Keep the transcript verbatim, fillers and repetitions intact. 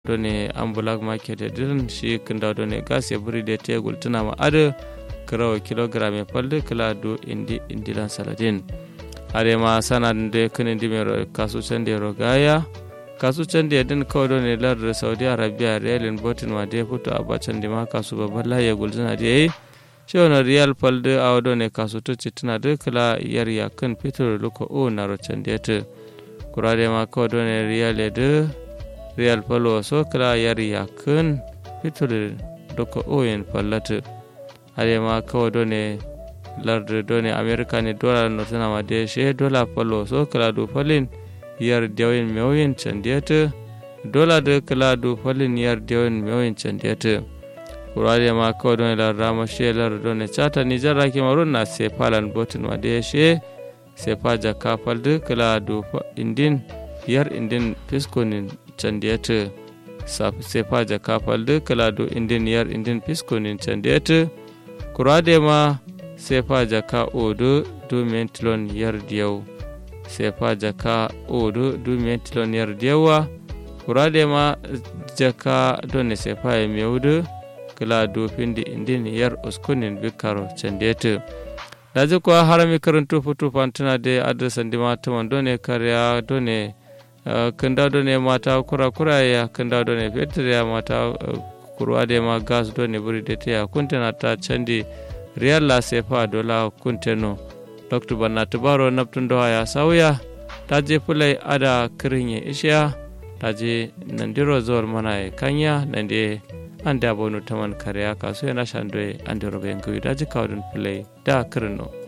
done an black market din shi kinda done gas ya buri da te gultuna ma ade karawa kilogram ya falde kala do indi indilan saladin are ma sanan de kinin dimero kasu cende rogaya kasu cende din kawo done lar Saudi Arabia realin botin ma de futo abacan dima kasu baballa ya gultuna de shona real falde awdo ne kasu to citina de kala yar yakin fitur luko o na rocende te kurade ma kawo done real de real palo so kala yar yakin fitur luko o yen fallate are ma kawo done larde done america ne dollar no tana ma de she dollar palo so kala do falin yar dewin meoyin candete dollar de kala do falin yar dewin meoyin candete kurade ma kawo done la rama she lar done chata ni jarra ke marun na se palan botin ma de she se paja ka falde kala do indin yar indin fiskonin candete sa se paja ka falde kala do indin yar indin fiskonin candete kurade ma sefa jaka odo du mentlon yar diyaw sefa jaka odo du mentlon yar diyawa kurade ma jaka donne sefa e mewdo kala do pindi indin yar uskunin bikaro cendete daje ko harami karanto futu fantana de adresan di mata man donne karya donne kanda donne mata kura kura ya kanda donne fetriya mata kurade ma gas donne buri de te kuntana ta candi real la sefa dola kunteno dr banat baro naptundo ya sauya taje fulai ada kirinye isha taje nandiro zor mana kanya nande anda bonu taman kariya kaso yana shandoe andiro bengu daje kawdun fulai da kirno